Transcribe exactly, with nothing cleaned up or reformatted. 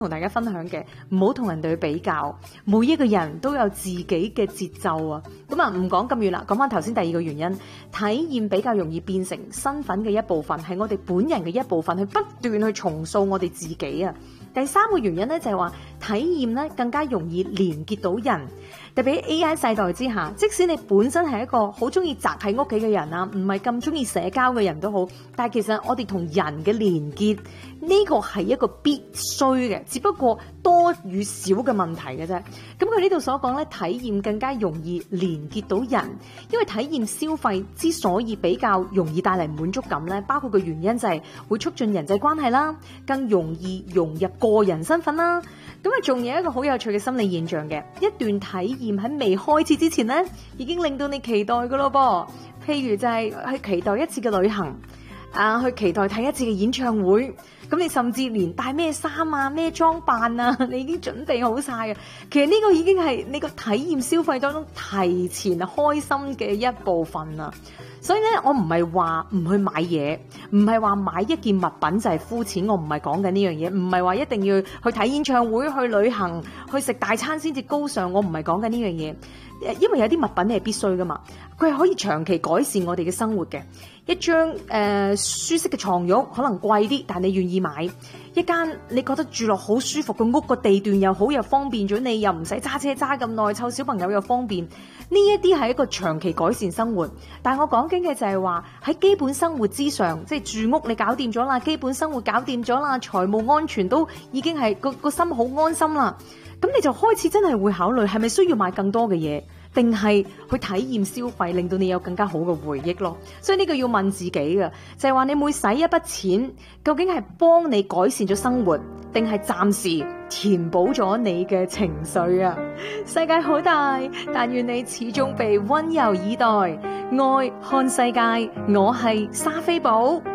同大家分享嘅，唔好同人哋去比較，每一個人都有自己嘅節奏啊。咁啊，唔講咁遠啦，講翻頭先第二個原因，體驗比較容易變成身份嘅一部分，係我哋本人嘅一部分，去不斷去重塑我哋自己啊。第三個原因咧就係話，體驗咧更加容易連結到人，特別喺 A I 世代之下，即使你本身係一個好中意宅喺屋企嘅人啊，唔係咁中意社交嘅人都好，但係其實我哋同人嘅連結呢個係一個必須嘅，只不過多與少嘅問題嘅啫。咁佢呢度所講咧，體驗更加容易連結到人，因為體驗消費之所以比較容易帶嚟滿足感咧，包括個原因就係會促進人際關係啦，更容易融入個人身份啦。咁啊，仲有一個好有趣嘅心理現象嘅，一段體驗喺未開始之前咧，已經令到你期待噶咯噃。譬如就係去期待一次嘅旅行，啊，去期待睇一次嘅演唱會。咁你甚至連帶咩衫啊、咩裝扮啊，你已經準備好晒嘅。其實呢個已經係你個體驗消費當中提前開心嘅一部分啦。所以咧，我唔係話唔去買嘢，唔係話買一件物品就係膚淺，我唔係講緊呢樣嘢，唔係話一定要去睇演唱會、去旅行、去食大餐先至高尚，我唔係講緊呢樣嘢。因為有啲物品你係必須噶嘛，佢係可以長期改善我哋嘅生活嘅。一張誒、呃、舒適嘅床褥可能貴啲，但你願意買。一間你覺得住落好舒服嘅屋，個地段又好又方便咗你，又唔使揸車揸咁耐，湊小朋友又方便。呢一啲係一個長期改善生活。但係我講緊嘅就係話喺基本生活之上，即係住屋你搞掂咗啦，基本生活搞掂咗啦，財務安全都已經係個個心好安心啦。咁你就開始真係會考慮係咪需要買更多嘅嘢，定係去體驗消費，令到你有更加好嘅回憶咯。所以呢個要問自己嘅，就係話你每使一筆錢，究竟係幫你改善咗生活，定係暫時填補咗你嘅情緒啊？世界好大，但願你始終被溫柔以待。愛看世界，我係莎菲寶。